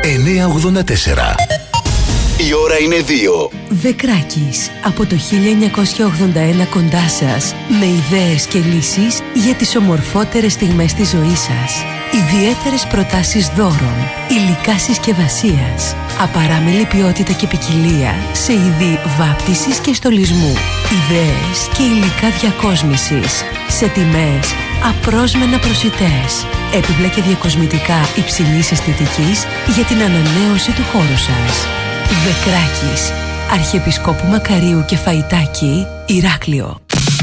984. Η ώρα είναι 2. Δεκράκης, από το 1981 κοντά σας, με ιδέες και λύσεις για τις ομορφότερες στιγμές της ζωής σας. Ιδιαίτερες προτάσεις δώρων, υλικά συσκευασίας, απαράμιλη ποιότητα και ποικιλία σε είδη βάπτισης και στολισμού. Ιδέες και υλικά διακόσμησης σε τιμές απρόσμενα προσιτές. Έπιπλα και διακοσμητικά υψηλής αισθητικής για την ανανέωση του χώρου σας. Δεκράκης, Αρχιεπισκόπου Μακαρίου και Φαϊτάκη, Ηράκλειο.